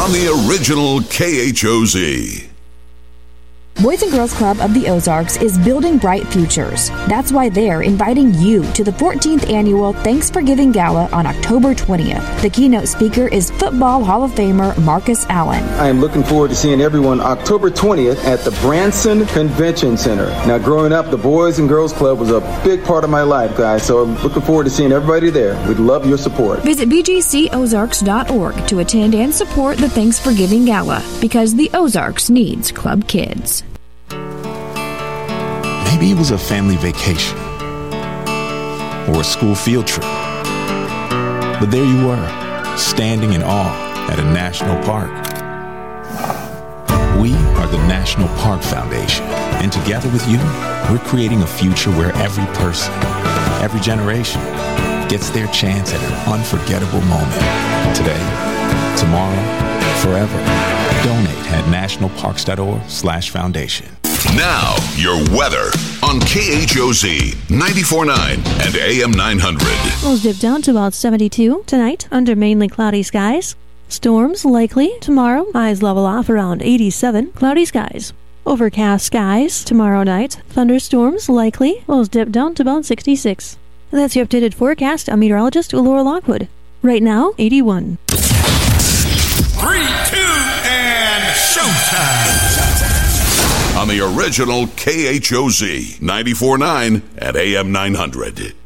on the original KHOZ. Boys and Girls Club of the Ozarks is building bright futures. That's why they're inviting you to the 14th annual Thanks for Giving Gala on October 20th. The keynote speaker is Football Hall of Famer Marcus Allen. I am looking forward to seeing everyone October 20th at the Branson Convention Center. Now, growing up, the Boys and Girls Club was a big part of my life, guys, so I'm looking forward to seeing everybody there. We'd love your support. Visit bgcozarks.org to attend and support the Thanks for Giving Gala, because the Ozarks needs club kids. Maybe it was a family vacation or a school field trip. But there you were, standing in awe at a national park. We are the National Park Foundation, and together with you, we're creating a future where every person, every generation, gets their chance at an unforgettable moment. Today, tomorrow, forever. Donate at nationalparks.org/foundation. Now, your weather on KHOZ 94.9 and AM 900. We'll dip down to about 72 tonight under mainly cloudy skies. Storms likely tomorrow. Highs level off around 87. Cloudy skies. Overcast skies tomorrow night. Thunderstorms likely. We'll dip down to about 66. And that's your updated forecast. I'm meteorologist Laura Lockwood. Right now, 81. 3, 2, and showtime. On the original KHOZ 94.9 at AM 900.